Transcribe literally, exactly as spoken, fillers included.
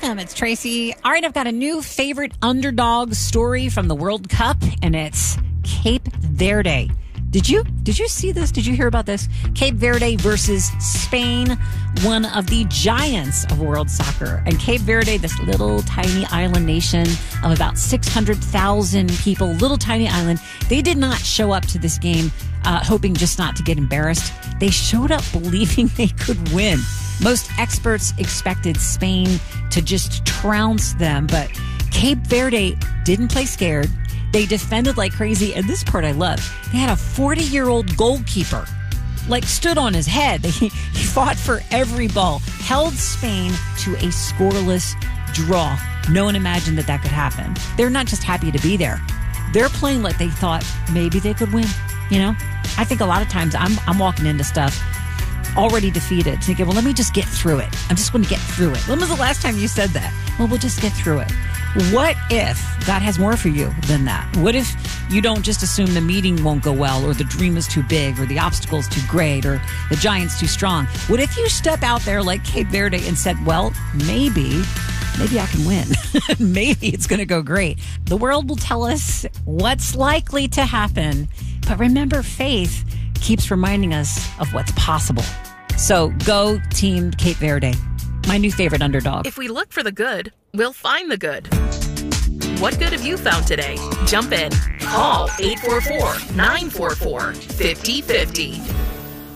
Welcome. It's Tracy. All right, I've got a new favorite underdog story from the World Cup, and it's Cape Verde. Did you did you see this? Did you hear about this? Cape Verde versus Spain, one of the giants of world soccer. And Cape Verde, this little tiny island nation of about six hundred thousand people, little tiny island, they did not show up to this game uh, hoping just not to get embarrassed. They showed up believing they could win. Most experts expected Spain to just trounce them, but Cape Verde didn't play scared. They defended like crazy, and this part I love. They had a forty-year-old goalkeeper, like stood on his head. He, he fought for every ball, held Spain to a scoreless draw. No one imagined that that could happen. They're not just happy to be there. They're playing like they thought maybe they could win. You know, I think a lot of times I'm I'm walking into stuff already defeated, thinking, well, let me just get through it. I'm just going to get through it. When was the last time you said that? Well, we'll just get through it. What if God has more for you than that? What if you don't just assume the meeting won't go well, or the dream is too big, or the obstacle's too great, or the giant's too strong? What if you step out there like Cape Verde and said, well, maybe, maybe I can win. Maybe it's going to go great. The world will tell us what's likely to happen. But remember, faith keeps reminding us of what's possible. So go Team Cape Verde, my new favorite underdog. If we look for the good, we'll find the good. What good have you found today? Jump in. Call eight four four, nine four four, five oh five oh.